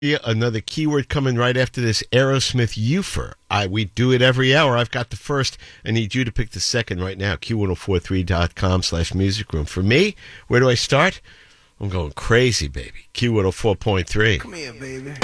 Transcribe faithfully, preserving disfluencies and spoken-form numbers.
Yeah, another keyword coming right after this, Aerosmith Ufer. I we do it every hour. I've got the first. I need you to pick the second right now. Q ten forty-three dot com slash music room. For me, where do I start? I'm going crazy, baby. Q one oh four point three. Come here, baby.